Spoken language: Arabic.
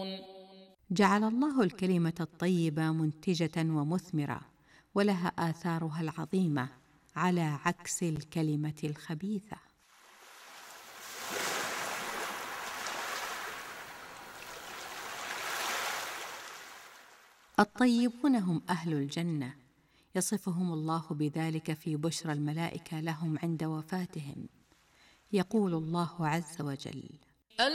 جعل الله الكلمة الطيبة منتجة ومثمرة، ولها آثارها العظيمة على عكس الكلمة الخبيثة. الطيبون هم أهل الجنة، يصفهم الله بذلك في بشرى الملائكة لهم عند وفاتهم. يقول الله عز وجل: